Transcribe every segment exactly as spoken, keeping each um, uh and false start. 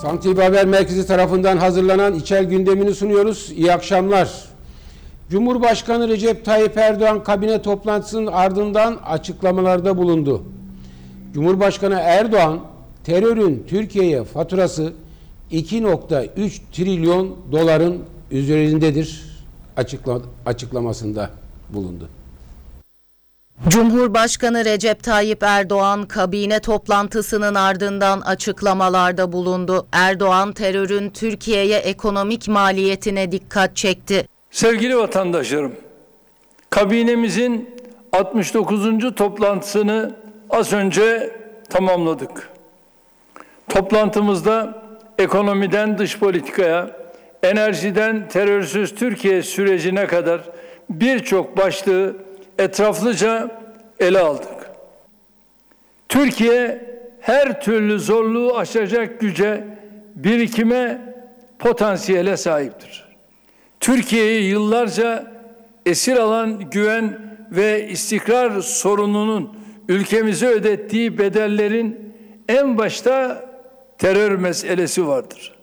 Santi Haber Merkezi tarafından hazırlanan İçer gündemini sunuyoruz. İyi akşamlar. Cumhurbaşkanı Recep Tayyip Erdoğan kabine toplantısının ardından açıklamalarda bulundu. Cumhurbaşkanı Erdoğan, terörün Türkiye'ye faturası iki nokta üç trilyon doların üzerindedir açıkla, açıklamasında bulundu. Cumhurbaşkanı Recep Tayyip Erdoğan kabine toplantısının ardından açıklamalarda bulundu. Erdoğan terörün Türkiye'ye ekonomik maliyetine dikkat çekti. Sevgili vatandaşlarım, kabinemizin altmış dokuzuncu toplantısını az önce tamamladık. Toplantımızda ekonomiden dış politikaya, enerjiden terörsüz Türkiye sürecine kadar birçok başlığı etraflıca ele aldık. Türkiye her türlü zorluğu aşacak güce, birikime, potansiyele sahiptir. Türkiye'yi yıllarca esir alan güven ve istikrar sorununun ülkemize ödettiği bedellerin en başta terör meselesi vardır.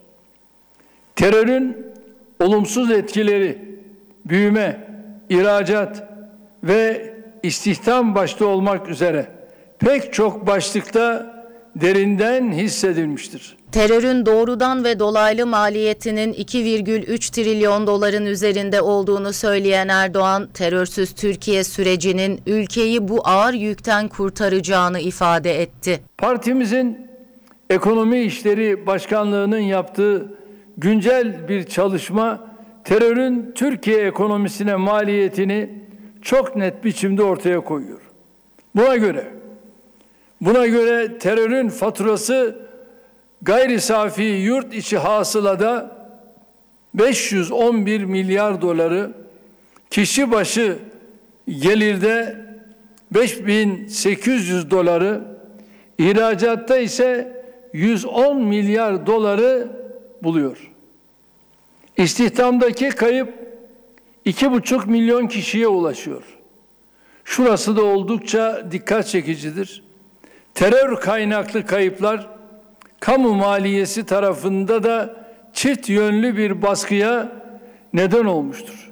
Terörün olumsuz etkileri, büyüme, ihracat ve istihdam başta olmak üzere pek çok başlıkta derinden hissedilmiştir. Terörün doğrudan ve dolaylı maliyetinin iki virgül üç trilyon doların üzerinde olduğunu söyleyen Erdoğan, terörsüz Türkiye sürecinin ülkeyi bu ağır yükten kurtaracağını ifade etti. Partimizin Ekonomi İşleri Başkanlığı'nın yaptığı güncel bir çalışma, terörün Türkiye ekonomisine maliyetini çok net biçimde ortaya koyuyor. Buna göre, buna göre terörün faturası gayri safi yurt içi hasılada beş yüz on bir milyar doları, kişi başı gelirde beş bin sekiz yüz doları, ihracatta ise yüz on milyar doları buluyor. İstihdamdaki kayıp iki buçuk milyon kişiye ulaşıyor. Şurası da oldukça dikkat çekicidir. Terör kaynaklı kayıplar kamu maliyesi tarafında da çift yönlü bir baskıya neden olmuştur.